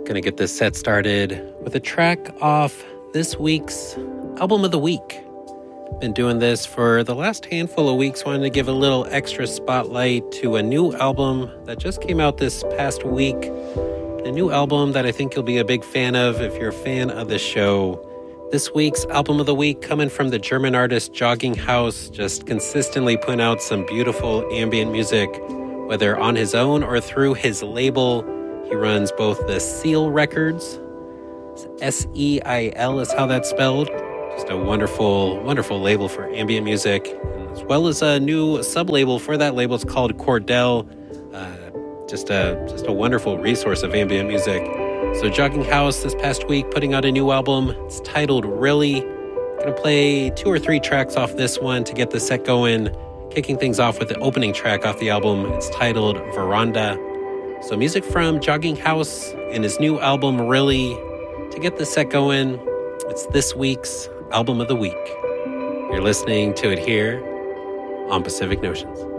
Gonna get this set started with a track off this week's Album of the Week. Been doing this for the last handful of weeks, wanted to give a little extra spotlight to a new album that just came out this past week. A new album that I think you'll be a big fan of if you're a fan of the show. This week's Album of the Week coming from the German artist Jogging House, just consistently putting out some beautiful ambient music, whether on his own or through his label. He runs both the Seal Records, S-E-I-L is how that's spelled. Just a wonderful, wonderful label for ambient music, as well as a new sub-label for that label. It's called Cordell. Just a wonderful resource of ambient music. So Jogging House this past week putting out a new album. It's titled Really. Gonna play 2 or 3 tracks off this one to get the set going. Kicking things off with the opening track off the album. It's titled Veranda. So music from Jogging House and his new album Really. To get the set going, it's this week's Album of the Week. You're listening to it here on Pacific Notions.